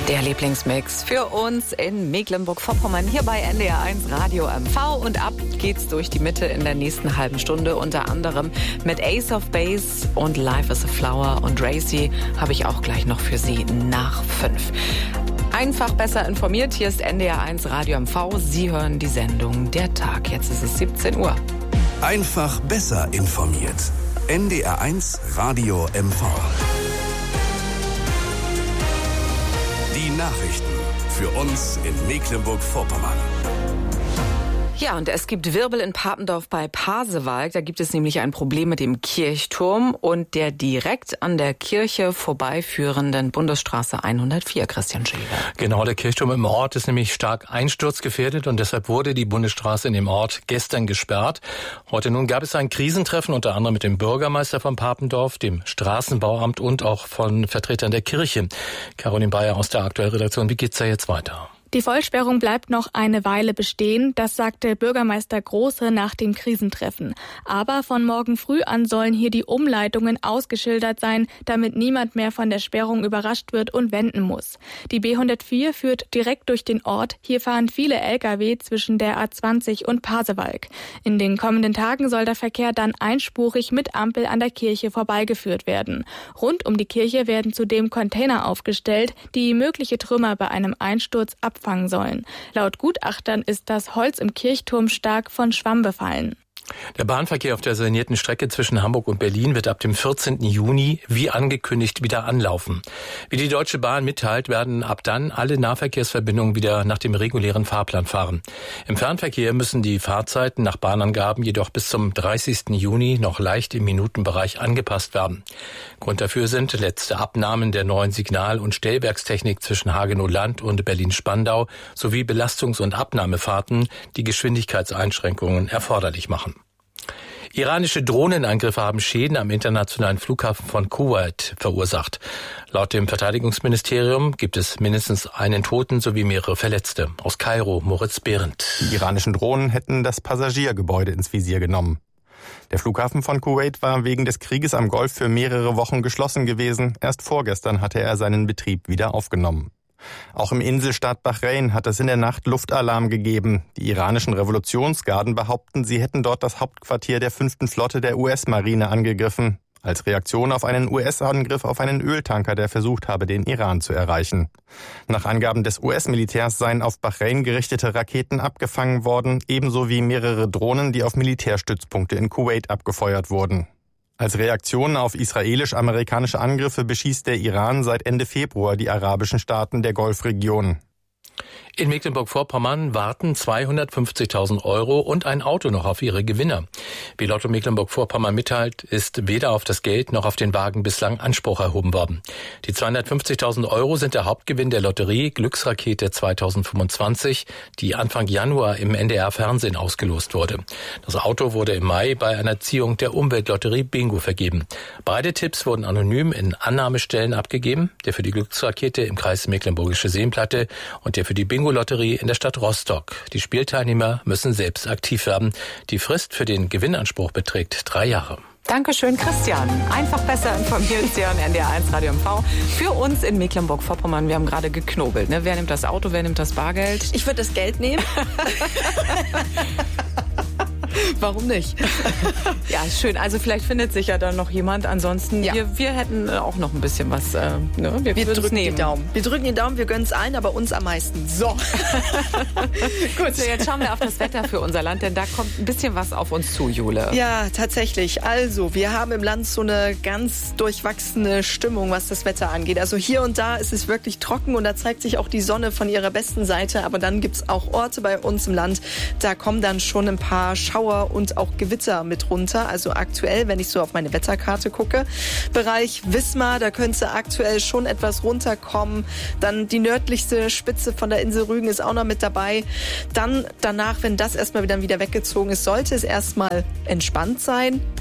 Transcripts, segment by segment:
Der Lieblingsmix für uns in Mecklenburg-Vorpommern hier bei NDR1 Radio MV. Und ab geht's durch die Mitte in der nächsten halben Stunde. Unter anderem mit Ace of Base und Life is a Flower. Und Racy habe ich auch gleich noch für Sie nach 5. Einfach besser informiert. Hier ist NDR1 Radio MV. Sie hören die Sendung Der Tag. Jetzt ist es 17 Uhr. Einfach besser informiert. NDR1 Radio MV. Die Nachrichten für uns in Mecklenburg-Vorpommern. Ja, und es gibt Wirbel in Papendorf bei Pasewalk. Da gibt es nämlich ein Problem mit dem Kirchturm und der direkt an der Kirche vorbeiführenden Bundesstraße 104, Christian Schäfer. Genau, der Kirchturm im Ort ist nämlich stark einsturzgefährdet und deshalb wurde die Bundesstraße in dem Ort gestern gesperrt. Heute nun gab es ein Krisentreffen, unter anderem mit dem Bürgermeister von Papendorf, dem Straßenbauamt und auch von Vertretern der Kirche. Caroline Bayer aus der Aktuellredaktion, wie geht's da jetzt weiter? Die Vollsperrung bleibt noch eine Weile bestehen, das sagte Bürgermeister Große nach dem Krisentreffen. Aber von morgen früh an sollen hier die Umleitungen ausgeschildert sein, damit niemand mehr von der Sperrung überrascht wird und wenden muss. Die B104 führt direkt durch den Ort. Hier fahren viele Lkw zwischen der A20 und Pasewalk. In den kommenden Tagen soll der Verkehr dann einspurig mit Ampel an der Kirche vorbeigeführt werden. Rund um die Kirche werden zudem Container aufgestellt, die mögliche Trümmer bei einem Einsturz abfangen sollen. Laut Gutachtern ist das Holz im Kirchturm stark von Schwamm befallen. Der Bahnverkehr auf der sanierten Strecke zwischen Hamburg und Berlin wird ab dem 14. Juni wie angekündigt wieder anlaufen. Wie die Deutsche Bahn mitteilt, werden ab dann alle Nahverkehrsverbindungen wieder nach dem regulären Fahrplan fahren. Im Fernverkehr müssen die Fahrzeiten nach Bahnangaben jedoch bis zum 30. Juni noch leicht im Minutenbereich angepasst werden. Grund dafür sind letzte Abnahmen der neuen Signal- und Stellwerkstechnik zwischen Hagenow-Land und Berlin-Spandau sowie Belastungs- und Abnahmefahrten, die Geschwindigkeitseinschränkungen erforderlich machen. Iranische Drohnenangriffe haben Schäden am internationalen Flughafen von Kuwait verursacht. Laut dem Verteidigungsministerium gibt es mindestens einen Toten sowie mehrere Verletzte. Aus Kairo, Moritz Behrendt. Die iranischen Drohnen hätten das Passagiergebäude ins Visier genommen. Der Flughafen von Kuwait war wegen des Krieges am Golf für mehrere Wochen geschlossen gewesen. Erst vorgestern hatte er seinen Betrieb wieder aufgenommen. Auch im Inselstaat Bahrain hat es in der Nacht Luftalarm gegeben. Die iranischen Revolutionsgarden behaupten, sie hätten dort das Hauptquartier der 5. Flotte der US-Marine angegriffen. Als Reaktion auf einen US-Angriff auf einen Öltanker, der versucht habe, den Iran zu erreichen. Nach Angaben des US-Militärs seien auf Bahrain gerichtete Raketen abgefangen worden, ebenso wie mehrere Drohnen, die auf Militärstützpunkte in Kuwait abgefeuert wurden. Als Reaktion auf israelisch-amerikanische Angriffe beschießt der Iran seit Ende Februar die arabischen Staaten der Golfregion. In Mecklenburg-Vorpommern warten 250.000 € und ein Auto noch auf ihre Gewinner. Wie Lotto Mecklenburg-Vorpommern mitteilt, ist weder auf das Geld noch auf den Wagen bislang Anspruch erhoben worden. Die 250.000 € sind der Hauptgewinn der Lotterie Glücksrakete 2025, die Anfang Januar im NDR-Fernsehen ausgelost wurde. Das Auto wurde im Mai bei einer Ziehung der Umweltlotterie Bingo vergeben. Beide Tipps wurden anonym in Annahmestellen abgegeben, der für die Glücksrakete im Kreis Mecklenburgische Seenplatte und der für die Bingo-Lotterie in der Stadt Rostock. Die Spielteilnehmer müssen selbst aktiv werden. Die Frist für den Gewinnanspruch beträgt 3 Jahre. Dankeschön, Christian. Einfach besser informiert Sie an NDR1 Radio MV. Für uns in Mecklenburg-Vorpommern, wir haben gerade geknobelt. Ne? Wer nimmt das Auto, wer nimmt das Bargeld? Ich würde das Geld nehmen. Warum nicht? Ja, schön. Also vielleicht findet sich ja dann noch jemand. Ansonsten, ja. wir hätten auch noch ein bisschen was. Wir drücken die Daumen. Wir drücken die Daumen, wir gönnen es allen, aber uns am meisten. So. Gut, so jetzt schauen wir auf das Wetter für unser Land, denn da kommt ein bisschen was auf uns zu, Jule. Ja, tatsächlich. Also, wir haben im Land so eine ganz durchwachsene Stimmung, was das Wetter angeht. Also hier und da ist es wirklich trocken und da zeigt sich auch die Sonne von ihrer besten Seite. Aber dann gibt es auch Orte bei uns im Land, da kommen dann schon ein paar Schauer und auch Gewitter mit runter. Also aktuell, wenn ich so auf meine Wetterkarte gucke, Bereich Wismar, da könnte aktuell schon etwas runterkommen. Dann die nördlichste Spitze von der Insel Rügen ist auch noch mit dabei. Dann danach, wenn das erstmal wieder weggezogen ist, sollte es erstmal entspannt sein.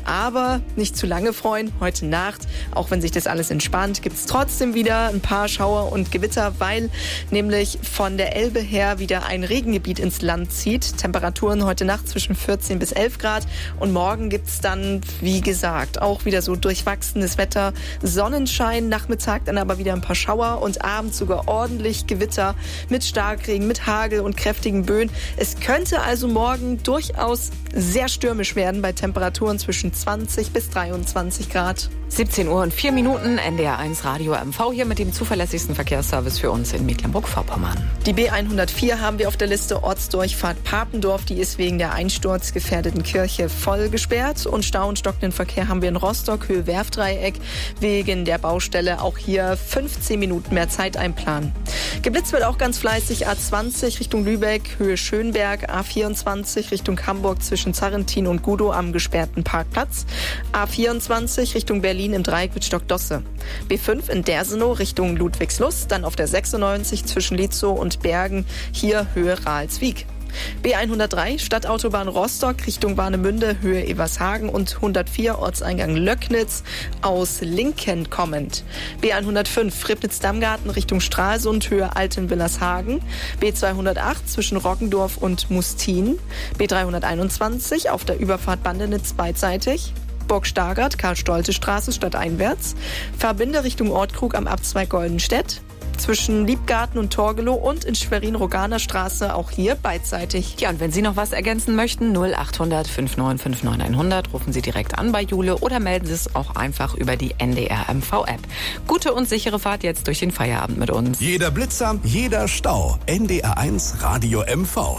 Aber nicht zu lange freuen. Heute Nacht, auch wenn sich das alles entspannt, gibt es trotzdem wieder ein paar Schauer und Gewitter, weil nämlich von der Elbe her wieder ein Regengebiet ins Land zieht. Temperaturen heute Nacht zwischen 14 bis 11 Grad. Und morgen gibt es dann, wie gesagt, auch wieder so durchwachsenes Wetter. Sonnenschein, Nachmittag dann aber wieder ein paar Schauer und abends sogar ordentlich Gewitter mit Starkregen, mit Hagel und kräftigen Böen. Es könnte also morgen durchaus sehr stürmisch werden bei Temperaturen zwischen 20 bis 23 Grad. 17:04, NDR 1 Radio MV hier mit dem zuverlässigsten Verkehrsservice für uns in Mecklenburg-Vorpommern. Die B104 haben wir auf der Liste Ortsdurchfahrt Papendorf. Die ist wegen der einsturzgefährdeten Kirche voll gesperrt. Und Stau und stockenden Verkehr haben wir in Rostock, Höhe Werfdreieck. Wegen der Baustelle auch hier 15 Minuten mehr Zeit einplanen. Geblitzt wird auch ganz fleißig A20 Richtung Lübeck, Höhe Schönberg. A24 Richtung Hamburg zwischen Zarrentin und Gudow am gesperrten Parkplatz. A24 Richtung Berlin im Dreieck mit Stockdosse. B5 in Dersenow Richtung Ludwigslust, dann auf der 96 zwischen Lietzow und Bergen, hier Höhe Ralswiek. B103 Stadtautobahn Rostock Richtung Warnemünde, Höhe Evershagen und 104 Ortseingang Löcknitz aus Linken kommend. B105 Fribnitz-Dammgarten Richtung Stralsund, Höhe Altenwillershagen. B208 zwischen Roggendorf und Mustin. B321 auf der Überfahrt Bandenitz beidseitig. Burg-Stargard, Karl-Stolte-Straße stadteinwärts. Verbinde Richtung Ortkrug am Abzweig Goldenstedt. Zwischen Liebgarten und Torgelow und in Schwerin-Roganer Straße auch hier beidseitig. Ja, und wenn Sie noch was ergänzen möchten, 0800 5959 100, rufen Sie direkt an bei Jule oder melden Sie es auch einfach über die NDR MV-App. Gute und sichere Fahrt jetzt durch den Feierabend mit uns. Jeder Blitzer, jeder Stau. NDR 1 Radio MV.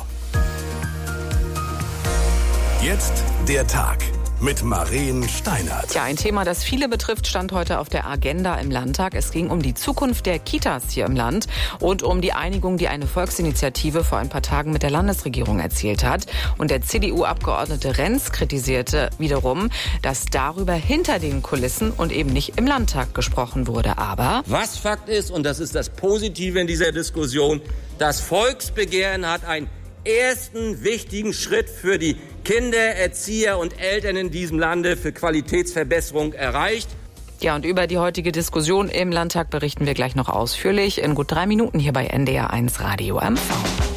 Jetzt der Tag. Mit Maren Steinert. Ja, ein Thema, das viele betrifft, stand heute auf der Agenda im Landtag. Es ging um die Zukunft der Kitas hier im Land und um die Einigung, die eine Volksinitiative vor ein paar Tagen mit der Landesregierung erzielt hat. Und der CDU-Abgeordnete Renz kritisierte wiederum, dass darüber hinter den Kulissen und eben nicht im Landtag gesprochen wurde. Aber was Fakt ist, und das ist das Positive in dieser Diskussion, das Volksbegehren hat einen ersten wichtigen Schritt für die Kinder, Erzieher und Eltern in diesem Lande für Qualitätsverbesserung erreicht. Ja, und über die heutige Diskussion im Landtag berichten wir gleich noch ausführlich in gut 3 Minuten hier bei NDR 1 Radio MV.